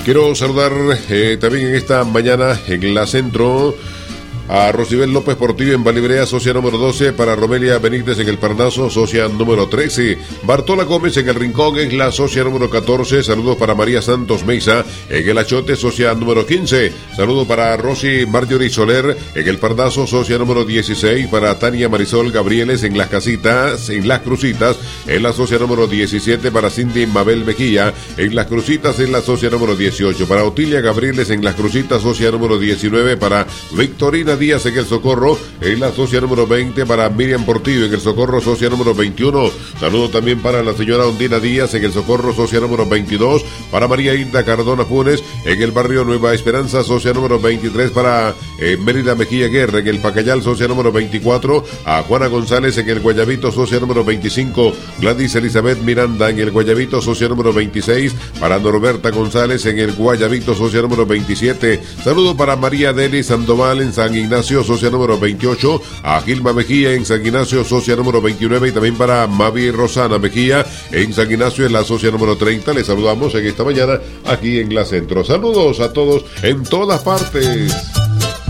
Quiero saludar también en esta mañana en la Centro a Rosibel López Portillo en Balibrea, socia número 12, para Romelia Benítez en el Parnaso, socia número 13, Bartola Gómez en el Rincón es la socia número 14, saludos para María Santos Meiza en el Achote, socia número 15, saludos para Rosy Marjorie Soler en el Parnaso, socia número 16, para Tania Marisol Gabrieles en las Casitas, en las Crucitas, en la socia número 17, para Cindy Mabel Mejía en las Crucitas, en la socia número 18, para Otilia Gabrieles en las Crucitas, socia número 19, para Victorina Díaz en el Socorro, en la socia número 20, para Miriam Portillo en el Socorro, socia número 21, saludo también para la señora Ondina Díaz en el Socorro, socia número 22, para María Hilda Cardona Funes en el barrio Nueva Esperanza, socia número 23, para Mérida Mejía Guerra en el Pacayal, socia número 24, a Juana González en el Guayabito, socia número 25, Gladys Elizabeth Miranda en el Guayabito, socia número 26, para Norberta González en el Guayabito, socia número 27, saludo para María Deli Sandoval en San Ignacio, socia número 28, a Gilma Mejía en San Ignacio, socia número 29, y también para Mavi Rosana Mejía en San Ignacio, en la socia número 30. Les saludamos en esta mañana aquí en la Centro. Saludos a todos en todas partes.